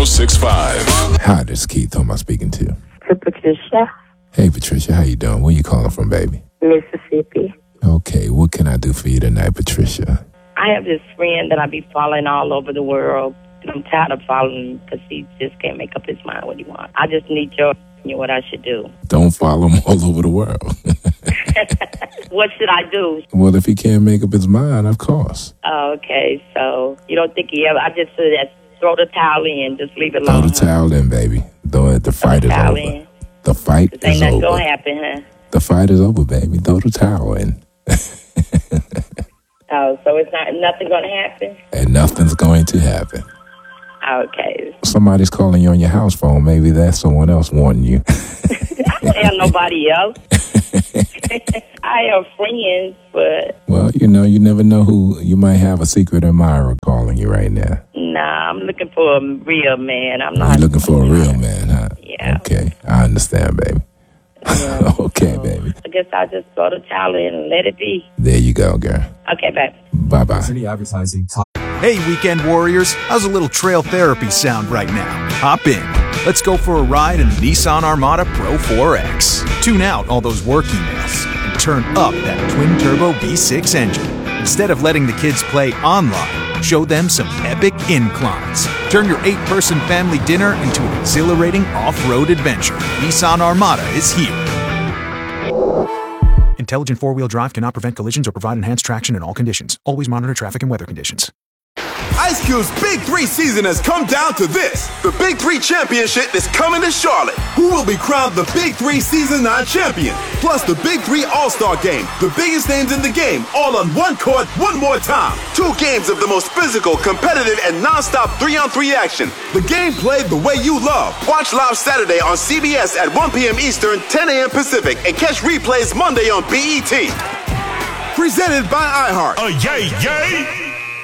1065. Hi, this is Keith. Who am I speaking to? To Patricia. Hey, Patricia. How you doing? Where you calling from, baby? Mississippi. Okay, what can I do for you tonight, Patricia? I have this friend that I be following all over the world. I'm tired of following him because he just can't make up his mind what he wants. I just need your opinion what I should do. Don't follow him all over the world. What should I do? Well, if he can't make up his mind, of course. Okay, so you don't think he ever... I just said that throw the towel in, just leave it Throw alone. the towel in, baby. The fight is over. In. The fight Ain't is nothing over. gonna happen, huh? The fight is over, baby. Throw the towel in. Oh, so it's nothing gonna happen? And nothing's going to happen. Okay. Somebody's calling you on your house phone. Maybe that's someone else wanting you. I don't have nobody else. I have friends, but... Well, you never know who... You might have a secret admirer calling you right now. Nah, I'm looking for a real man. I'm not... You're looking for a real man, huh? Yeah. Okay, I understand, baby. Yeah. Okay, baby. I guess I'll just throw the towel in and let it be. There you go, girl. Okay, babe. Bye-bye. City Advertising. Hey, weekend warriors. How's a little trail therapy sound right now? Hop in. Let's go for a ride in the Nissan Armada Pro 4X. Tune out all those work emails and turn up that twin-turbo V6 engine. Instead of letting the kids play online, show them some epic inclines. Turn your 8-person family dinner into an exhilarating off-road adventure. Nissan Armada is here. Intelligent four-wheel drive cannot prevent collisions or provide enhanced traction in all conditions. Always monitor traffic and weather conditions. Ice Cube's Big 3 season has come down to this. The Big 3 Championship is coming to Charlotte. Who will be crowned the Big 3 Season 9 champion? Plus the Big 3 All-Star Game. The biggest names in the game, all on one court, one more time. 2 games of the most physical, competitive, and non-stop 3-on-3 action. The game played the way you love. Watch live Saturday on CBS at 1 p.m. Eastern, 10 a.m. Pacific, and catch replays Monday on BET. Presented by iHeart. Yay!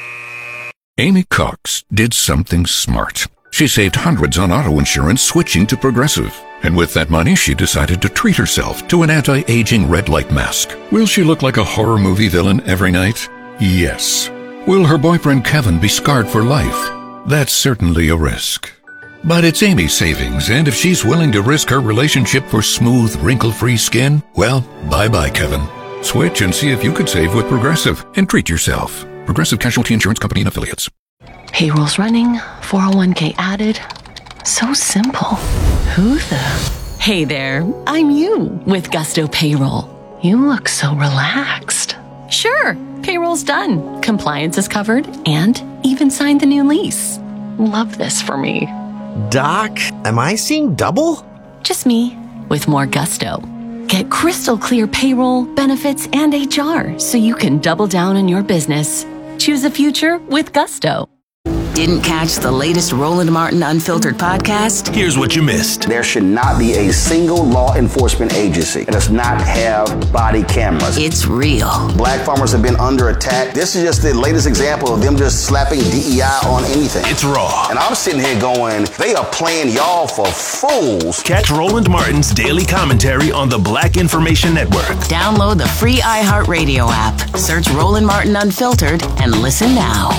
Amy Cox did something smart. She saved hundreds on auto insurance switching to Progressive. And with that money, she decided to treat herself to an anti-aging red light mask. Will she look like a horror movie villain every night? Yes. Will her boyfriend Kevin be scarred for life? That's certainly a risk. But it's Amy's savings, and if she's willing to risk her relationship for smooth, wrinkle-free skin, well, bye-bye, Kevin. Switch and see if you could save with Progressive and treat yourself. Progressive Casualty Insurance Company and Affiliates. Payroll's running, 401k added. So simple. Who the? Hey there, I'm you with Gusto Payroll. You look so relaxed. Sure, payroll's done. Compliance is covered and even signed the new lease. Love this for me. Doc, am I seeing double? Just me with more gusto. Get crystal clear payroll, benefits, and HR so you can double down in your business. Choose a future with Gusto. Didn't catch the latest Roland Martin Unfiltered podcast? Here's what you missed. There should not be a single law enforcement agency that does not have body cameras. It's real. Black farmers have been under attack. This is just the latest example of them just slapping DEI on anything. It's raw. And I'm sitting here going, they are playing y'all for fools. Catch Roland Martin's daily commentary on the Black Information Network. Download the free iHeartRadio app. Search Roland Martin Unfiltered and listen now.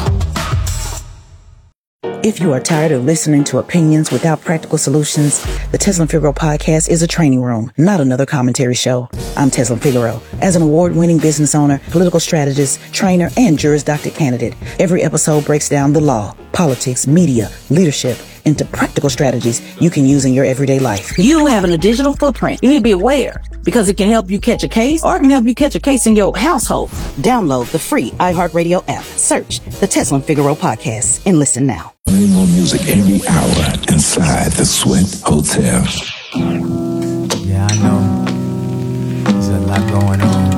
If you are tired of listening to opinions without practical solutions, the Teslin Figaro podcast is a training room, not another commentary show. I'm Teslin Figaro. As an award-winning business owner, political strategist, trainer, and Juris Doctor candidate, every episode breaks down the law, politics, media, leadership, into practical strategies you can use in your everyday life. You having a digital footprint. You need to be aware because it can help you catch a case or it can help you catch a case in your household. Download the free iHeartRadio app. Search the Teslin Figaro podcast and listen now. Playing more music every hour inside the Sweat Hotel. Yeah, I know. There's a lot going on.